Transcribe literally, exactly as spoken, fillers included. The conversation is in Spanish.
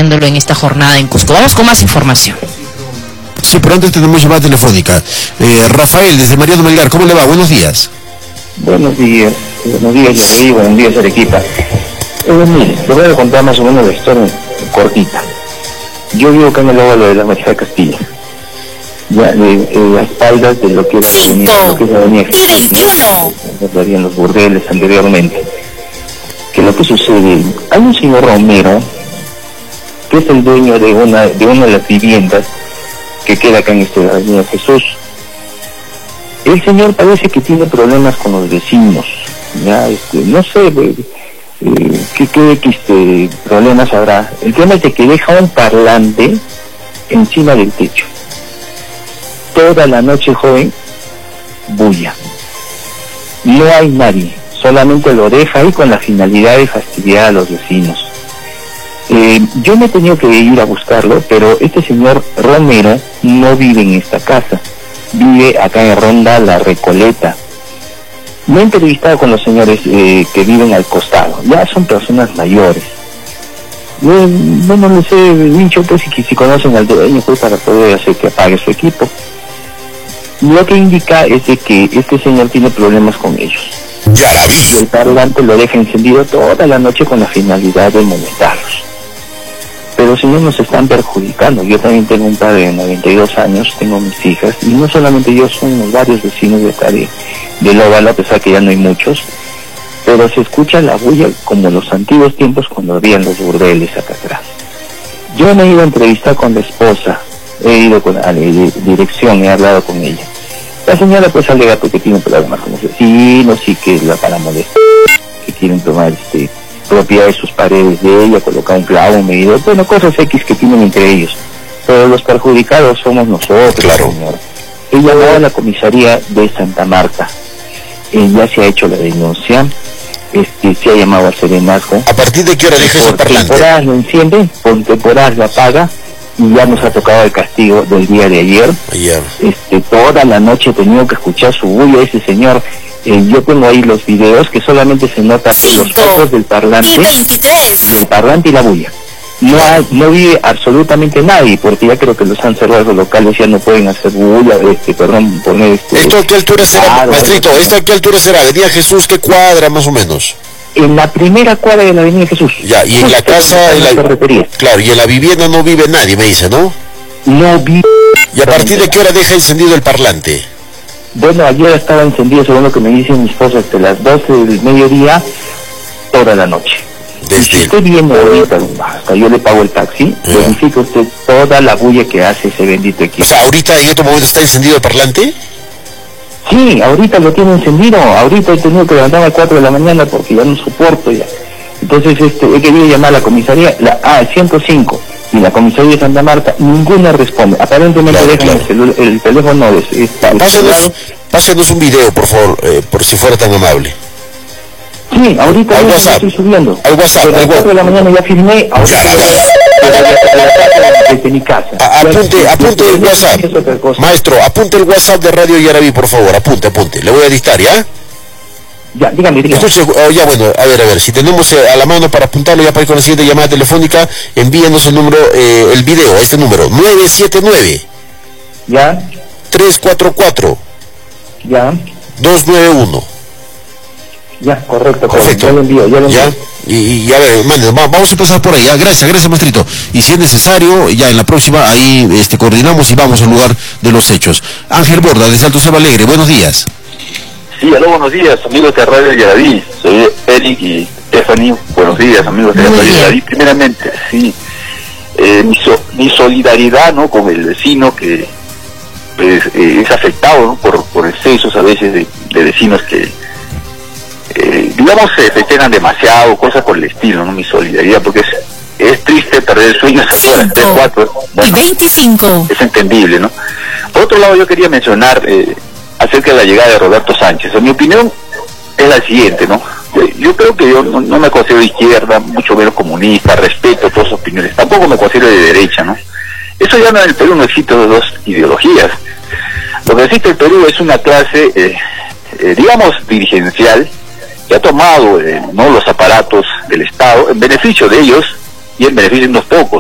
viviéndolo en esta jornada en Cusco. Vamos con más información. Sí, pero antes tenemos llamada telefónica. Eh, Rafael, desde Mariano Melgar, ¿cómo le va? Buenos días. Buenos días, buenos días, Yaraví, buenos días, Arequipa. Eh, mire, le voy a contar más o menos la historia cortita. Yo vivo acá en el óvalo de la Majestad de Castilla, ya eh, eh, a espaldas de lo que es la avenida, lo que es la avenida Jesús, en los burdeles anteriormente. Que lo que sucede, hay un señor Romero, que es el dueño de una de una de las viviendas que queda acá en esta avenida Jesús. El señor parece que tiene problemas con los vecinos, ya, este, no sé eh, eh, qué, qué este, problemas habrá. El tema es de que deja un parlante encima del techo. Toda la noche, joven, bulla. No hay nadie, solamente lo deja ahí con la finalidad de fastidiar a los vecinos. Eh, yo me he tenido que ir a buscarlo, pero este señor Romero no vive en esta casa. Vive acá en Ronda La Recoleta. Me he entrevistado con los señores eh, que viven al costado. Ya son personas mayores. Yo, bueno, les he dicho pues si, si conocen al dueño pues para poder hacer que apague su equipo. Lo que indica es de que este señor tiene problemas con ellos. Yaraví. El parlante lo deja encendido toda la noche con la finalidad de molestarlos. Pero si no nos están perjudicando. Yo también tengo un padre de noventa y dos años, tengo mis hijas, y no solamente yo, son varios vecinos de acá de, del óvalo, a pesar que ya no hay muchos, pero se escucha la bulla como en los antiguos tiempos cuando habían los burdeles acá atrás. Yo me he ido a entrevistar con la esposa, he ido con la dirección, he hablado con ella. La señora pues alega que tiene problemas con los vecinos y que la para molestar, que quieren tomar este propiedad de sus paredes de ella, colocar un clavo, un medidor, bueno, cosas X que tienen entre ellos. Pero los perjudicados somos nosotros, claro. Señora. Ella va a la comisaría de Santa Marta. Eh, ya se ha hecho la denuncia, este, se ha llamado a serenazgo. ¿A partir de qué hora deja ese Por parlante? temporadas lo enciende, por temporadas lo apaga, y ya nos ha tocado el castigo del día de ayer. Ayer. Este, toda la noche he tenido que escuchar su bulla ese señor. Eh, yo tengo ahí los videos que solamente se nota los focos del parlante, el parlante y la bulla. No hay, no vive absolutamente nadie, porque ya creo que los han cerrado los locales, ya no pueden hacer bulla, este, perdón, poner este... ¿Esto a qué altura será, claro, maestrito? ¿Esto a qué altura será? Avenida Jesús, ¿qué cuadra más o menos? En la primera cuadra de la Avenida Jesús. Ya, y en la casa... En la, ferretería. Claro, y en la vivienda no vive nadie, me dice, ¿no? No vive... ¿Y a partir de qué hora deja encendido el parlante? Bueno, ayer estaba encendido, según lo que me dice mi esposa, hasta las doce del mediodía, toda la noche. Desde Si usted viene ahorita, hasta yo le pago el taxi, yeah. verifica usted toda la bulla que hace ese bendito equipo. O sea, ahorita en este momento está encendido el parlante. Sí, ahorita lo tiene encendido, ahorita he tenido que levantarme a las cuatro de la mañana porque ya no soporto ya. Entonces este, he querido llamar a la comisaría, la A ciento cinco, y la comisaría de Santa Marta, ninguna responde. Aparentemente claro, dejan claro. El, el teléfono es, es, pásenos, pásenos un video, por favor, eh, por si fuera tan amable. Sí, ahorita al lo estoy subiendo. Al WhatsApp, a las cuatro de la mañana ya firmé, ahorita desde mi casa. A, apunte, apunte el WhatsApp. Maestro, apunte el WhatsApp de Radio Yaraví, por favor, apunte, apunte. Le voy a dictar, ¿ya? Ya, dígame, dígame. Escuche, oh, ya bueno, a ver, a ver, si tenemos eh, a la mano para apuntarlo ya para ir con la siguiente llamada telefónica, envíenos el número, eh, el video, este número, nueve siete nueve. Ya. tres cuatro cuatro. Ya. dos nueve uno. Ya, correcto, perfecto. Ya lo envío, ya lo envío. ¿Ya? Y, y a ver, mande, vamos a empezar por ahí, ¿ya? Gracias, gracias, maestrito. Y si es necesario, ya en la próxima, ahí este, coordinamos y vamos al lugar de los hechos. Ángel Borda, de Salto Selva Alegre, buenos días. Sí, aló, buenos días, amigos de Radio Yaraví. Soy Eric y Stephanie. Buenos días, amigos de Radio Yaraví. Primeramente, sí, eh, mi, so, mi solidaridad, ¿no?, con el vecino que pues, eh, es afectado, ¿no?, por, por excesos a veces de, de vecinos que, eh, digamos, se festejan demasiado, cosas por el estilo, ¿no? Mi solidaridad, porque es, es triste perder el sueño de cuatro. Bueno, veinticinco. Es entendible, ¿no? Por otro lado, yo quería mencionar eh, acerca de la llegada de Roberto Sánchez. En mi opinión es la siguiente, ¿no? Yo creo que yo no, no me considero de izquierda, mucho menos comunista, respeto todas sus opiniones, tampoco me considero de derecha, ¿no? Eso ya no, en el Perú no existen dos ideologías. Lo que existe en el Perú es una clase, eh, eh, digamos, dirigencial, que ha tomado eh, no los aparatos del Estado en beneficio de ellos y en beneficio de unos pocos.